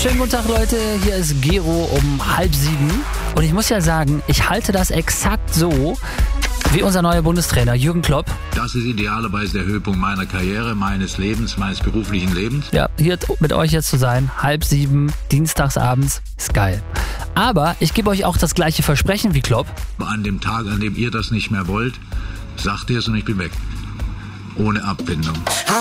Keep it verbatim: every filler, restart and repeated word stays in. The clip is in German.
Schönen guten Tag, Leute. Hier ist Gero um halb sieben. Und ich muss ja sagen, ich halte das exakt so wie unser neuer Bundestrainer Jürgen Klopp. Das ist idealerweise der Höhepunkt meiner Karriere, meines Lebens, meines beruflichen Lebens. Ja, hier mit euch jetzt zu sein, halb sieben, dienstagsabends, ist geil. Aber ich gebe euch auch das gleiche Versprechen wie Klopp. An dem Tag, an dem ihr das nicht mehr wollt, sagt ihr es und ich bin weg. Ohne Abbindung.